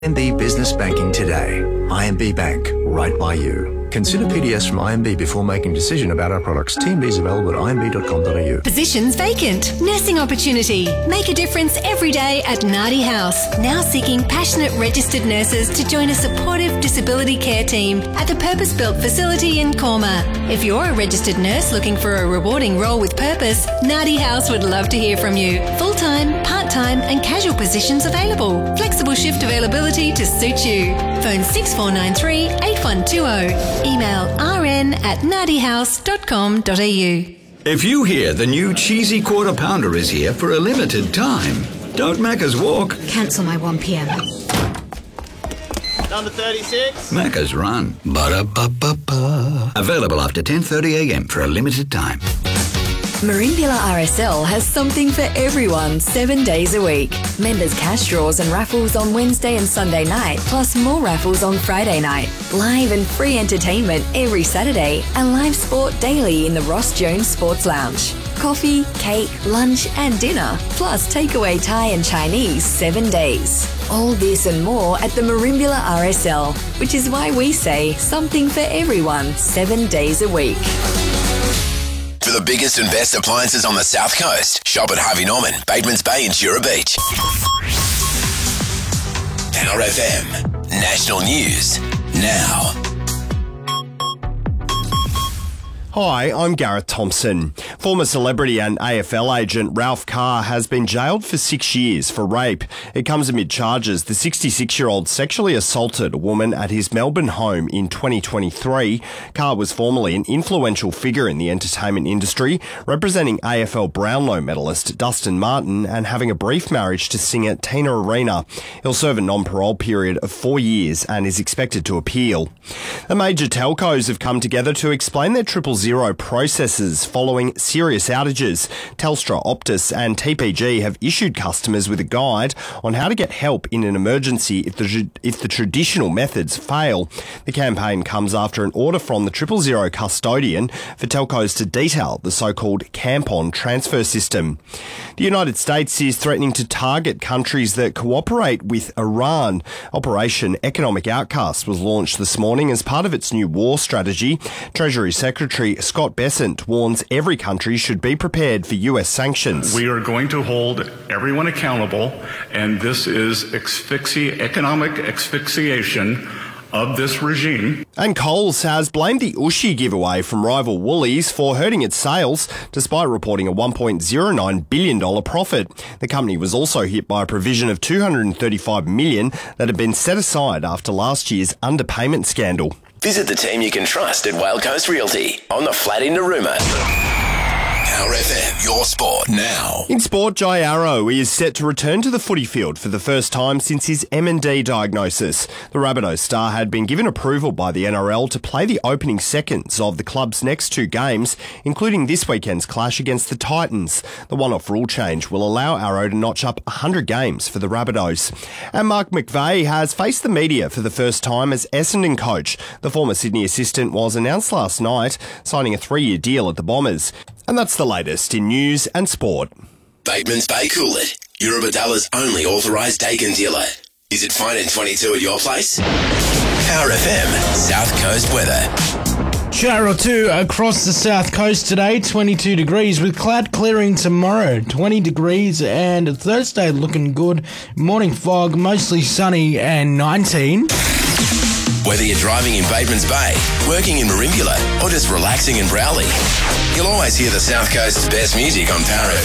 IMB Business Banking today. IMB Bank, right by you. Consider PDS from IMB before making a decision about our products. TMB is available at imb.com.au. Positions vacant. Nursing opportunity. Make a difference every day at Nardi House. Now seeking passionate registered nurses to join a supportive disability care team at the purpose-built facility in Corma. If you're a registered nurse looking for a rewarding role with purpose, Nardi House would love to hear from you. Full-time, part-time and casual positions available. Flexible shift availability to suit you. Phone 6493 8120. Email rn@nardihouse.com.au. If you hear the new cheesy quarter pounder is here for a limited time, don't Macca's walk. Cancel my 1 p.m. Number 36. Macca's run. Ba-da-ba-ba-ba. Available after 10:30 a.m. for a limited time. Merimbula RSL has something for everyone 7 days a week. Members cash draws and raffles on Wednesday and Sunday night, plus more raffles on Friday night. Live and free entertainment every Saturday and live sport daily in the Ross Jones Sports Lounge. Coffee, cake, lunch and dinner, plus takeaway Thai and Chinese 7 days. All this and more at the Merimbula RSL, which is why we say something for everyone 7 days a week. For the biggest and best appliances on the South Coast, shop at Harvey Norman, Batemans Bay and Jura Beach. Power FM. National News. Now. Hi, I'm Gareth Thompson. Former celebrity and AFL agent Ralph Carr has been jailed for 6 years for rape. It comes amid charges the 66-year-old sexually assaulted a woman at his Melbourne home in 2023. Carr was formerly an influential figure in the entertainment industry, representing AFL Brownlow medalist Dustin Martin and having a brief marriage to singer Tina Arena. He'll serve a non-parole period of 4 years and is expected to appeal. The major telcos have come together to explain their 000 processes following serious outages. Telstra, Optus and TPG have issued customers with a guide on how to get help in an emergency if the traditional methods fail. The campaign comes after an order from the 000 custodian for telcos to detail the so-called CAMPON transfer system. The United States is threatening to target countries that cooperate with Iran. Operation Economic Outcast was launched this morning as part of its new war strategy. Treasury Secretary Scott Bessent warns every country should be prepared for US sanctions. We are going to hold everyone accountable, and this is economic asphyxiation of this regime. And Coles has blamed the Ooshie giveaway from rival Woolies for hurting its sales, despite reporting a $1.09 billion profit. The company was also hit by a provision of $235 million that had been set aside after last year's underpayment scandal. Visit the team you can trust at Whale Coast Realty on the flat in Narooma. Power FM, your sport now. In sport, Jai Arrow is set to return to the footy field for the first time since his M&D diagnosis. The Rabbitohs star had been given approval by the NRL to play the opening seconds of the club's next 2 games, including this weekend's clash against the Titans. The one-off rule change will allow Arrow to notch up 100 games for the Rabbitohs. And Mark McVeigh has faced the media for the first time as Essendon coach. The former Sydney assistant was announced last night, signing a 3-year deal at the Bombers. And that's the latest in news and sport. Batemans Bay Coolett, Eurobadalla's only authorised Dakin dealer. Is it fine in 22 at your place? Power FM, South Coast weather. Shower or two across the south coast today, 22 degrees with cloud clearing tomorrow, 20 degrees and Thursday looking good. Morning fog, mostly sunny and 19. Whether you're driving in Batemans Bay, working in Merimbula or just relaxing in Browley, you'll always hear the South Coast's best music on Power FM.